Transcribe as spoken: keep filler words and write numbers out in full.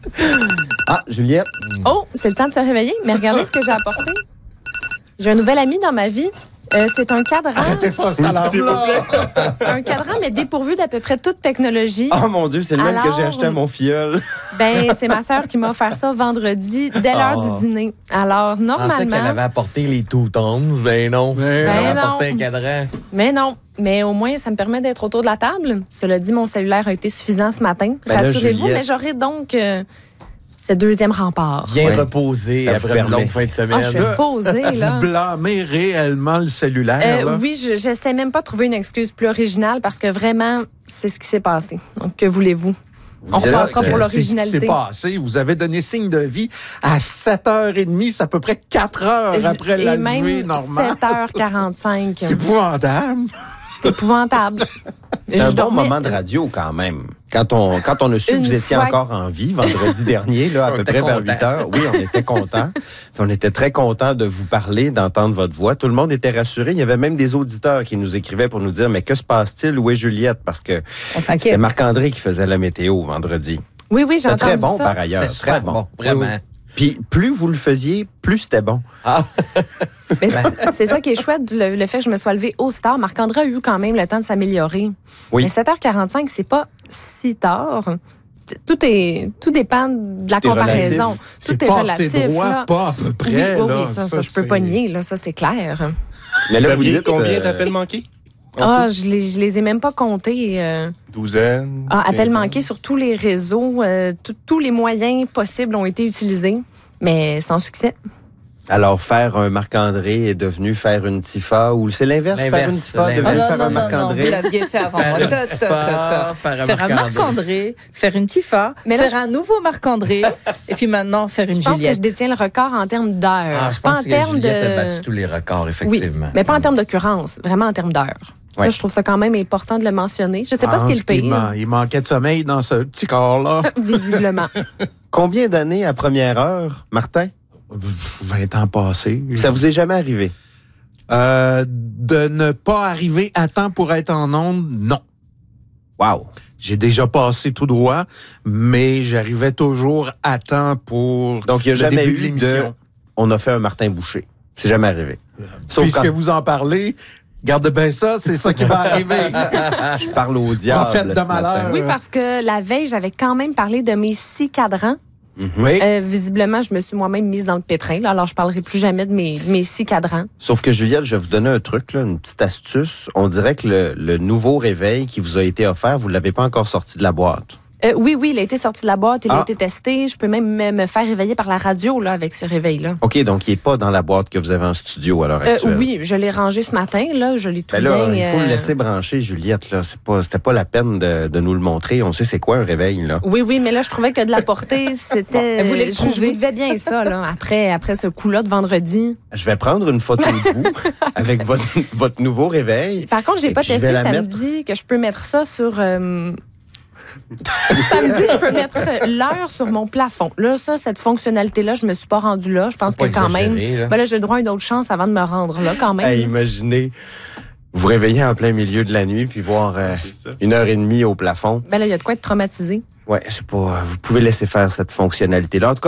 Ah, Juliette. Oh, c'est le temps de se réveiller, mais regardez ce que j'ai apporté. J'ai un nouvel ami dans ma vie. Euh, c'est un cadran. Arrêtez ça, c'est à S'il vous plaît. Un cadran, mais dépourvu d'à peu près toute technologie. Oh mon Dieu, c'est le même Alors, que j'ai acheté à mon filleul. Ben, c'est ma sœur qui m'a offert ça vendredi, dès l'heure Oh. du dîner. Alors, Je pensais qu'elle normalement... avait apporté les two tones. Ben non. Ben Elle avait non. apporté un cadran. Mais non. Mais au moins, ça me permet d'être autour de la table. Cela dit, mon cellulaire a été suffisant ce matin. Ben là, Rassurez-vous, Juliette. mais j'aurai donc euh, ce deuxième rempart. Bien Ouais. reposé Ça vous après une permet. longue fin de semaine. Ah, je suis Là, posée, là. Vous blâmez réellement le cellulaire, Euh, là? oui, je j'essaie même pas de trouver une excuse plus originale parce que vraiment, c'est ce qui s'est passé. Donc, que voulez-vous? On Vous êtes, repassera euh, pour C'est ce qui l'originalité. s'est passé. Vous avez donné signe de vie à sept heures trente. C'est à peu près quatre heures J- après Et la même levée normale. sept heures quarante-cinq. C'est épouvantable. C'est épouvantable. C'est un Je bon dormais- moment de radio quand même. Quand on, quand on a su que Une vous étiez fois- encore en vie vendredi dernier, là, à On peu était près vers contents. huit heures, oui, on était contents. Puis on était très contents de vous parler, d'entendre votre voix. Tout le monde était rassuré. Il y avait même des auditeurs qui nous écrivaient pour nous dire, mais que se passe-t-il? Où est Juliette? Parce que On c'était s'inquiète. Marc-André qui faisait la météo vendredi. Oui, oui, j'ai C'était entendu très bon ça. par ailleurs. C'était Très super bon. bon, vraiment. Oui, oui. Puis plus vous le faisiez, plus c'était bon. Ah, Mais c'est c'est ça qui est chouette, le, le fait que je me sois levée au tard. Marc-André a eu quand même le temps de s'améliorer. Oui. Mais sept heures quarante-cinq, c'est pas si tard. Tout est, tout dépend de la Tout est comparaison. relatif. C'est Tout est pas relatif. assez droit, là. pas à peu Oui, près. oui, là. oui, ça, ça, je peux c'est- pas nier, là, ça, c'est clair. Mais là, Vous vous aviez dites... combien euh, d'appels manqués? Ah, je les, je les ai même pas comptés. euh. Douzaine? Ah, appels quinzaine? manqués sur tous les réseaux. euh, tout- tous les moyens possibles ont été utilisés, mais sans succès. Alors, faire un Marc-André est devenu faire une Tifa, ou c'est l'inverse, faire une L'inverse, Tifa, l'inverse. devenu Ah faire non, un non, non, non, Marc-André. vous l'aviez fait avant. Faire moi. une Ta, ta, Tifa, ta, ta. faire un Faire un Marc-André. Marc-André, faire une Tifa, Mais là, faire un nouveau Marc-André, et puis maintenant faire une Je pense que je Juliette. détiens le record en termes d'heures. Ah, je pas pense en que termes Juliette a de... battu tous les records, Oui, effectivement. mais pas en termes d'occurrence, vraiment en termes d'heures. Ça, Ouais. je trouve ça quand même important de le mentionner. Je sais pas Je ce qui est pense le qu'il pire, man- Il manquait de sommeil dans ce petit corps-là. visiblement. Combien d'années à première heure, Martin? vingt ans passés. Ça vous est jamais arrivé? Euh, de ne pas arriver à temps pour être en onde, non. Wow! J'ai déjà passé tout droit, mais j'arrivais toujours à temps pour Donc, il n'y a le jamais début de eu de... l'émission. On a fait un Martin Boucher. C'est jamais arrivé. Sauf Puisque quand vous en parlez, gardez bien ça, c'est ça qui va arriver. je parle au diable Prophète de ce matin. malheur. Oui, parce que la veille, j'avais quand même parlé de mes six cadrans. Oui. Euh, visiblement, je me suis moi-même mise dans le pétrin. Là, alors, je parlerai plus jamais de mes, de mes six cadrans. Sauf que, Juliette, je vais vous donner un truc, là, une petite astuce. On dirait que le, le nouveau réveil qui vous a été offert, vous ne l'avez pas encore sorti de la boîte. Euh, oui, oui, il a été sorti de la boîte, il a Ah. été testé. Je peux même me, me faire réveiller par la radio là, avec ce réveil-là. OK, donc il n'est pas dans la boîte que vous avez en studio à l'heure Euh, actuelle. oui, je l'ai rangé ce matin. Là, je l'ai tout Ben là, bien. il faut euh, le laisser brancher, Juliette. Là. C'est pas, c'était pas la peine de, de nous le montrer. On sait c'est quoi un réveil, là. Oui, oui, mais là, je trouvais que de la portée, c'était... Bon, vous voulez le je, je prouver? vous devais bien ça, là, après, après ce coup-là de vendredi. Je vais prendre une photo de vous avec votre, votre nouveau réveil. Par contre, j'ai Et pas puis, je testé. vais la Ça me mettre. dit que je peux mettre ça sur... euh, ça me dit que je peux mettre l'heure sur mon plafond. Là, ça, cette fonctionnalité-là, je me suis pas rendue là. Je pense Faut que pas quand même... exagérer, là. Ben là, j'ai le droit à une autre chance avant de me rendre là, quand même. Hey, imaginez, vous réveillez en plein milieu de la nuit puis voir euh, C'est ça. une heure et demie au plafond. Ben là, il y a de quoi être traumatisé. Ouais, c'est pas. Vous pouvez laisser faire cette fonctionnalité-là. En tout cas,